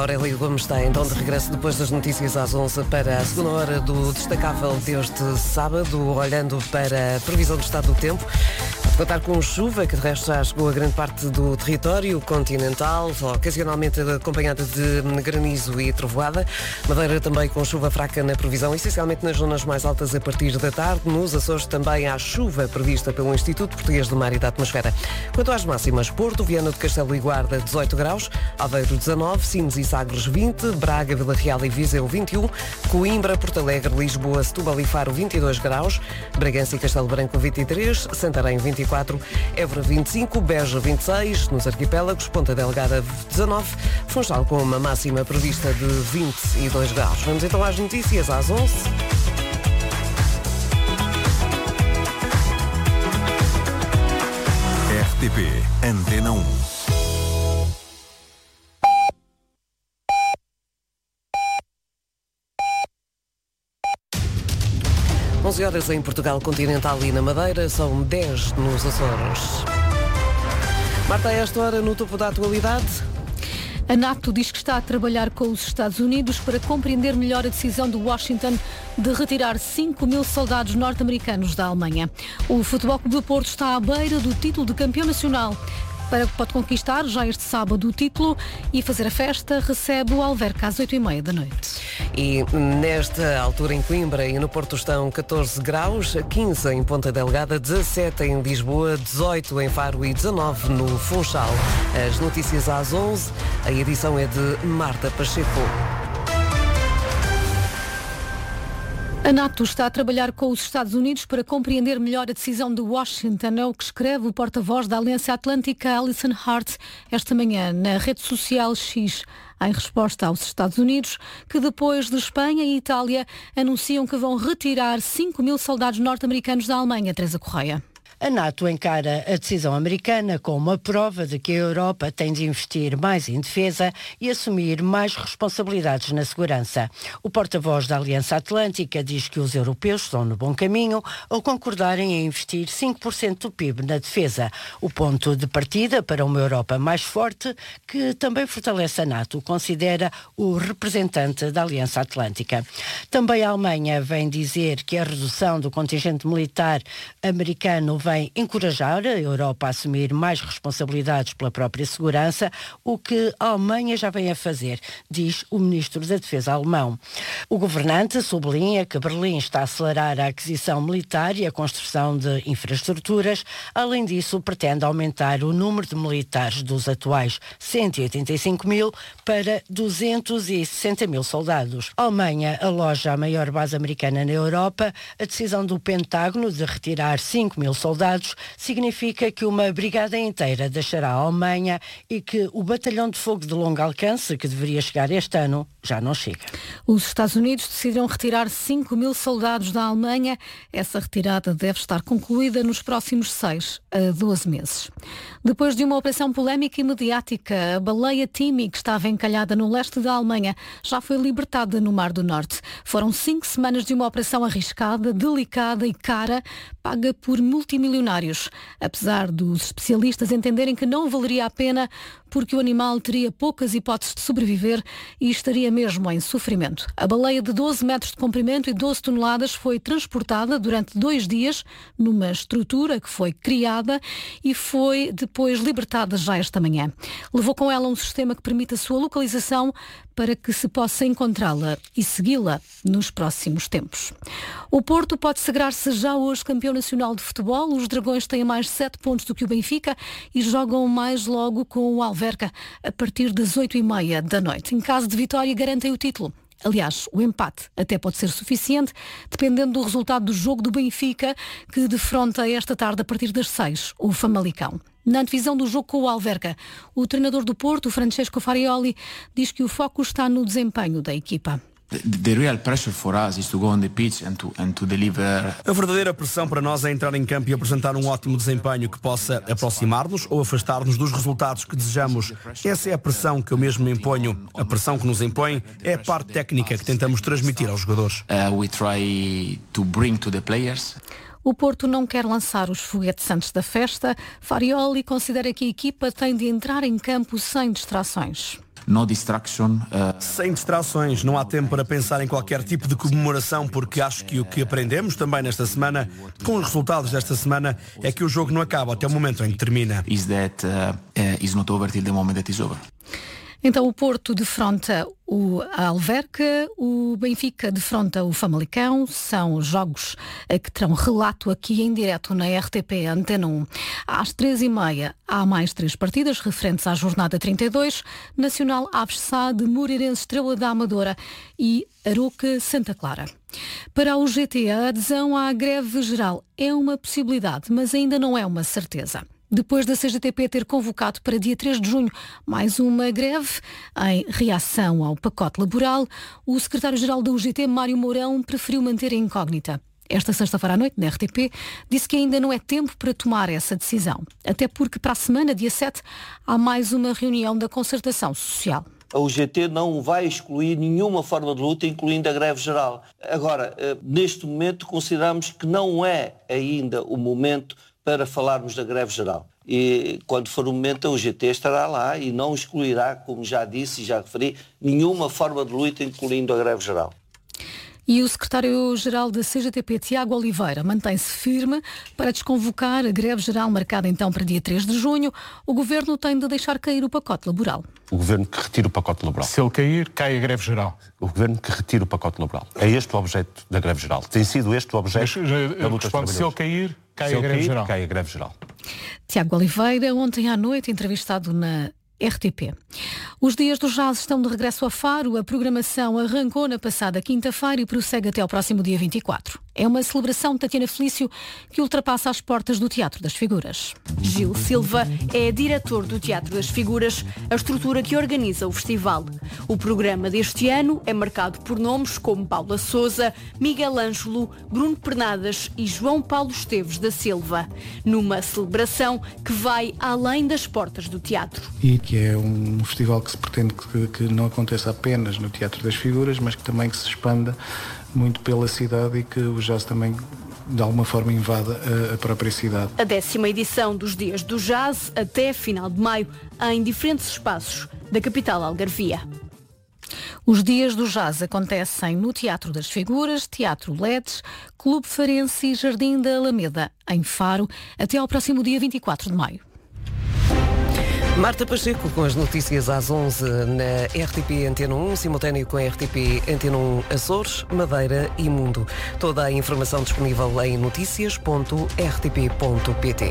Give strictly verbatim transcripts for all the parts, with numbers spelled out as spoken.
Aurélio Gomes está então de regresso depois das notícias às onze para a segunda hora do destacável deste sábado, olhando para a previsão do estado do tempo. Contar com chuva, que de resto já chegou a grande parte do território continental, ocasionalmente acompanhada de granizo e trovoada. Madeira também com chuva fraca na previsão, essencialmente nas zonas mais altas a partir da tarde. Nos Açores também há chuva prevista pelo Instituto Português do Mar e da Atmosfera. Quanto às máximas, Porto, Viana do Castelo e Guarda, dezoito graus, Aveiro, dezanove, Sines e Sagres, vinte, Braga, Vila Real e Viseu, vinte e um, Coimbra, Porto Alegre, Lisboa, Setúbal e Faro, vinte e dois graus, Bragança e Castelo Branco, vinte e três, Santarém, vinte e quatro, Évora vinte e cinco, Beja vinte e seis, nos arquipélagos, Ponta Delgada dezanove, Funchal com uma máxima prevista de vinte e dois graus. Vamos então às notícias às onze. R T P Antena um. onze horas em Portugal Continental e na Madeira, são dez nos Açores. Marta, a esta hora, no topo da atualidade. A NATO diz que está a trabalhar com os Estados Unidos para compreender melhor a decisão de Washington de retirar cinco mil soldados norte-americanos da Alemanha. O Futebol Clube do Porto está à beira do título de campeão nacional. Para que pode conquistar já este sábado o título e fazer a festa, recebe o Alverca às oito e meia da noite. E nesta altura em Coimbra e no Porto estão catorze graus, quinze em Ponta Delgada, dezassete em Lisboa, dezoito em Faro e dezanove no Funchal. As notícias às onze, a edição é de Marta Pacheco. A NATO está a trabalhar com os Estados Unidos para compreender melhor a decisão de Washington, é o que escreve o porta-voz da Aliança Atlântica, Alison Hart, esta manhã na rede social X, em resposta aos Estados Unidos, que depois de Espanha e Itália anunciam que vão retirar cinco mil soldados norte-americanos da Alemanha. Teresa Correia. A NATO encara a decisão americana como uma prova de que a Europa tem de investir mais em defesa e assumir mais responsabilidades na segurança. O porta-voz da Aliança Atlântica diz que os europeus estão no bom caminho ao concordarem em investir cinco por cento do P I B na defesa. O ponto de partida para uma Europa mais forte, que também fortalece a NATO, considera o representante da Aliança Atlântica. Também a Alemanha vem dizer que a redução do contingente militar americano vem encorajar a Europa a assumir mais responsabilidades pela própria segurança, o que a Alemanha já vem a fazer, diz o ministro da Defesa alemão. O governante sublinha que Berlim está a acelerar a aquisição militar e a construção de infraestruturas. Além disso, pretende aumentar o número de militares dos atuais cento e oitenta e cinco mil para duzentos e sessenta mil soldados. A Alemanha aloja a maior base americana na Europa. A decisão do Pentágono de retirar cinco mil soldados significa que uma brigada inteira deixará a Alemanha e que o batalhão de fogo de longo alcance, que deveria chegar este ano, já não chega. Os Estados Unidos decidiram retirar cinco mil soldados da Alemanha. Essa retirada deve estar concluída nos próximos seis a doze meses. Depois de uma operação polémica e mediática, a baleia Timi, que estava encalhada no leste da Alemanha, já foi libertada no Mar do Norte. Foram cinco semanas de uma operação arriscada, delicada e cara, paga por multimilionários. Apesar dos especialistas entenderem que não valeria a pena porque o animal teria poucas hipóteses de sobreviver e estaria mesmo em sofrimento. A baleia de doze metros de comprimento e doze toneladas foi transportada durante dois dias numa estrutura que foi criada e foi depois libertada já esta manhã. Levou com ela um sistema que permite a sua localização para que se possa encontrá-la e segui-la nos próximos tempos. O Porto pode sagrar-se já hoje campeão nacional de futebol. Os Dragões têm mais sete pontos do que o Benfica e jogam mais logo com o Alverca a partir das oito e meia da noite. Em caso de vitória, garantem o título. Aliás, o empate até pode ser suficiente, dependendo do resultado do jogo do Benfica, que defronta esta tarde a partir das seis, o Famalicão. Na antevisão do jogo com o Alverca, o treinador do Porto, Francesco Farioli, diz que o foco está no desempenho da equipa. A verdadeira pressão para nós é entrar em campo e apresentar um ótimo desempenho que possa aproximar-nos ou afastar-nos dos resultados que desejamos. Essa é a pressão que eu mesmo me imponho. A pressão que nos impõe é a parte técnica que tentamos transmitir aos jogadores. Uh, we try to bring to the players. O Porto não quer lançar os foguetes antes da festa. Farioli considera que a equipa tem de entrar em campo sem distrações. no distraction. Uh... Sem distrações, não há tempo para pensar em qualquer tipo de comemoração, porque acho que o que aprendemos também nesta semana, com os resultados desta semana, é que o jogo não acaba até o momento em que termina. Is that uh, uh, is not over till the moment that is over. Então o Porto defronta o Alverca, o Benfica defronta o Famalicão. São jogos que terão relato aqui em direto na R T P Antena um. Às três e meia há mais três partidas referentes à jornada trinta e dois. Nacional Aves Sá de Moreirense Estrela da Amadora e Aroca Santa Clara. Para o G T, a adesão à greve geral é uma possibilidade, mas ainda não é uma certeza. Depois da C G T P ter convocado para dia três de junho mais uma greve em reação ao pacote laboral, o secretário-geral da U G T, Mário Mourão, preferiu manter a incógnita. Esta sexta-feira à noite, na R T P, disse que ainda não é tempo para tomar essa decisão. Até porque para a semana, dia sete, há mais uma reunião da concertação social. A U G T não vai excluir nenhuma forma de luta, incluindo a greve geral. Agora, neste momento, consideramos que não é ainda o momento para falarmos da greve geral. E quando for o momento, a U G T estará lá e não excluirá, como já disse e já referi, nenhuma forma de luta, incluindo a greve geral. E o secretário-geral da C G T P, Tiago Oliveira, mantém-se firme para desconvocar a greve geral marcada então para dia três de junho. O Governo tem de deixar cair o pacote laboral. O Governo que retira o pacote laboral. Se ele cair, cai a greve geral. O Governo que retira o pacote laboral. É este o objeto da greve geral. Tem sido este o objeto Mas, da luta responde, se ele cair, cai se a greve cair, geral. cai a greve geral. Tiago Oliveira, ontem à noite, entrevistado na R T P. Os dias do jazz estão de regresso a Faro. A programação arrancou na passada quinta-feira e prossegue até ao próximo dia vinte e quatro. É uma celebração de Tatiana Felício que ultrapassa as portas do Teatro das Figuras. Gil Silva é diretor do Teatro das Figuras, a estrutura que organiza o festival. O programa deste ano é marcado por nomes como Paula Sousa, Miguel Ângelo, Bruno Pernadas e João Paulo Esteves da Silva, numa celebração que vai além das portas do teatro. E que é um festival que se pretende que, que não aconteça apenas no Teatro das Figuras, mas que também que se expanda muito pela cidade e que o jazz também de alguma forma invada a, a própria cidade. A décima edição dos Dias do Jazz até final de maio em diferentes espaços da capital algarvia. Os Dias do Jazz acontecem no Teatro das Figuras, Teatro Ledes, Clube Farense e Jardim da Alameda, em Faro, até ao próximo dia vinte e quatro de maio. Marta Pacheco com as notícias às onze na R T P Antena um, simultâneo com a R T P Antena um Açores, Madeira e Mundo. Toda a informação disponível em notícias ponto r t p ponto p t.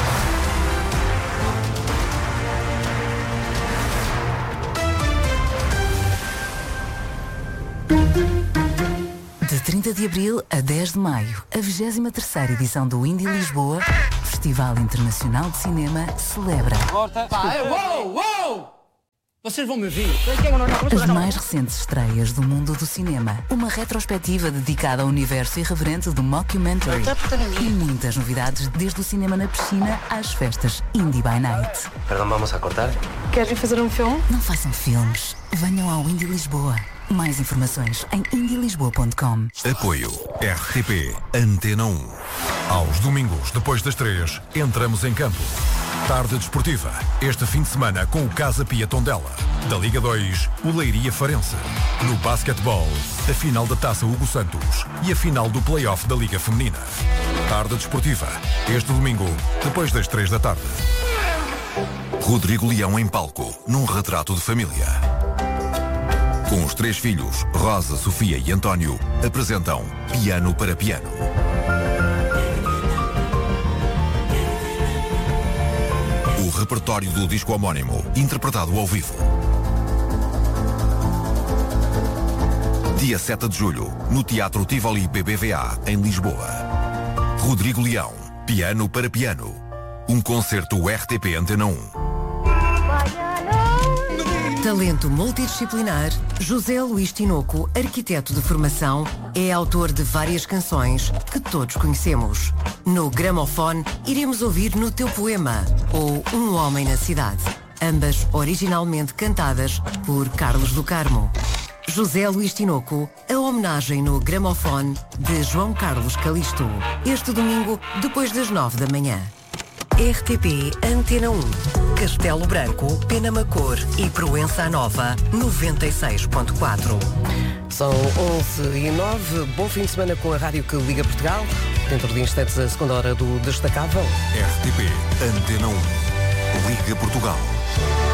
De trinta de abril a dez de maio, a vigésima terceira edição do Indie Lisboa, Festival Internacional de Cinema, celebra Pai, uou, uou! Vocês vão me ouvir. as mais recentes estreias do mundo do cinema, uma retrospectiva dedicada ao universo irreverente do mockumentary e muitas novidades desde o cinema na piscina às festas Indie by Night. Perdão, vamos a cortar? Querem fazer um filme? Não façam filmes. Venham ao Indie Lisboa. Mais informações em indie lisboa ponto com. Apoio R T P Antena um. Aos domingos, depois das três, entramos em campo. Tarde desportiva, este fim de semana com o Casa Pia Tondela. Da Liga dois, o Leiria Farense. No basquetebol, a final da Taça Hugo Santos e a final do play-off da Liga Feminina. Tarde desportiva, este domingo, depois das três da tarde. Rodrigo Leão em palco, num retrato de família. Com os três filhos, Rosa, Sofia e António, apresentam Piano para Piano. O repertório do disco homónimo, interpretado ao vivo. Dia sete de julho, no Teatro Tivoli B B V A, em Lisboa. Rodrigo Leão, Piano para Piano. Um concerto R T P Antena um. Talento multidisciplinar, José Luís Tinoco, arquiteto de formação, é autor de várias canções que todos conhecemos. No gramofone, iremos ouvir No Teu Poema ou Um Homem na Cidade, ambas originalmente cantadas por Carlos do Carmo. José Luís Tinoco, a homenagem no gramofone de João Carlos Calisto, este domingo, depois das nove da manhã. R T P Antena um. Castelo Branco, Penamacor e Proença Nova, noventa e seis ponto quatro. São onze e nove. Bom fim de semana com a rádio que liga Portugal. Dentro de instantes, a segunda hora do Destacável. R T P Antena um. Liga Portugal.